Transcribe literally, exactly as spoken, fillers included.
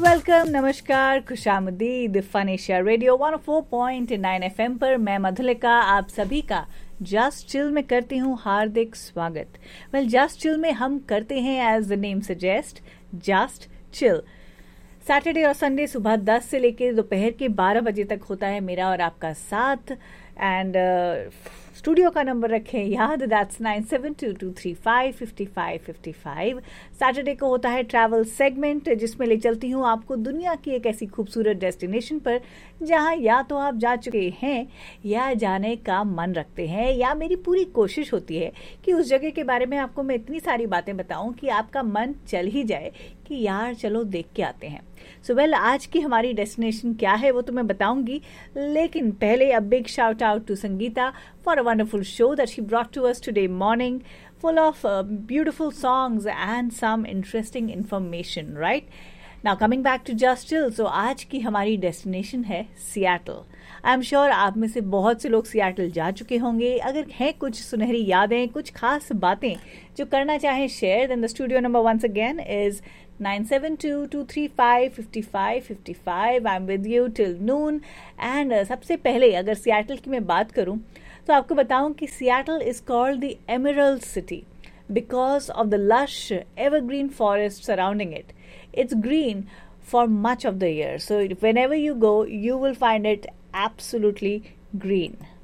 Welcome, नमस्कार, खुशामदीद। Fun Asia radio one O four point nine F M पर मैं मधुलिका आप सभी का जस्ट चिल में करती हूँ हार्दिक स्वागत। वेल, जस्ट चिल में हम करते हैं as the name suggest just chill. Saturday और संडे सुबह दस से लेकर दोपहर के बारह बजे तक होता है मेरा और आपका साथ। एंड स्टूडियो का नंबर रखें याद, that's nine seven to to three five fifty five fifty five. Saturday को होता है ट्रैवल सेगमेंट, जिसमें ले चलती हूँ आपको दुनिया की एक ऐसी खूबसूरत डेस्टिनेशन पर जहाँ या तो आप जा चुके हैं या जाने का मन रखते हैं, या मेरी पूरी कोशिश होती है कि उस जगह के बारे में आपको मैं इतनी सारी बातें बताऊं कि आपका मन चल ही जाए कि यार चलो देख के आते हैं। सो वेल, आज की हमारी डेस्टिनेशन क्या है वो तो मैं बताऊंगी, लेकिन पहले a big shout out to Sangeeta for a wonderful show that she brought to us today morning, full of uh, beautiful songs and some interesting information, right? Now coming back to Just Chill, so आज की हमारी destination है Seattle. I am sure आप में से बहुत से लोग सियाटल जा चुके होंगे। अगर हैं कुछ सुनहरी यादें, कुछ खास बातें जो करना चाहें share, then the studio number once again is nine seven to to three five fifty five fifty five. I am with you till Noon. And सबसे पहले अगर सियाटल की मैं बात करूं तो आपको बताऊं कि Seattle is called the emerald city because of the lush evergreen forest surrounding it. It's green for much of the year. So whenever you go, you will find it absolutely green.